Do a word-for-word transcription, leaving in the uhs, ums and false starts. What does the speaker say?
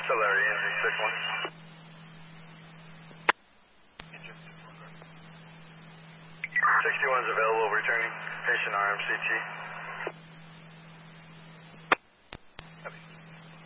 Larry, engine six one. sixty-one is available, returning. Patient R M C T.